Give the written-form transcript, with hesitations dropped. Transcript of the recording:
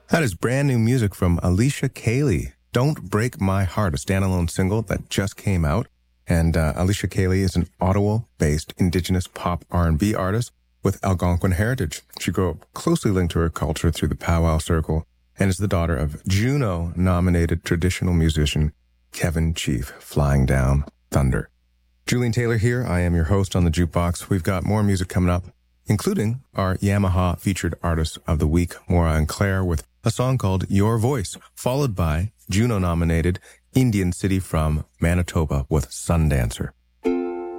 That is brand new music from Alicia Cayley. Don't Break My Heart, a standalone single that just came out. And Alicia Cayley is an Ottawa-based Indigenous pop R&B artist with Algonquin heritage. She grew up closely linked to her culture through the powwow circle and is the daughter of Juno-nominated traditional musician Kevin Chief, Flying Down Thunder. Julian Taylor here. I am your host on the Jukebox. We've got more music coming up, including our Yamaha featured artist of the week, Maura and Claire, with a song called Your Voice, followed by Juno-nominated Indian City from Manitoba with Sundancer.